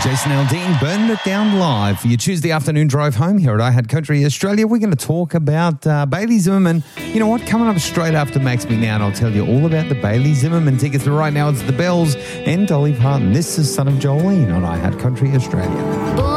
Jason Aldean, Burned It Down live for your Tuesday afternoon drive home here at I Had Country Australia. We're going to talk about Bailey Zimmerman. You know what? Coming up straight after Max Me Now, and I'll tell you all about the Bailey Zimmerman tickets. But right now, it's the Bells and Dolly Parton. This is Son of Jolene on I Had Country Australia.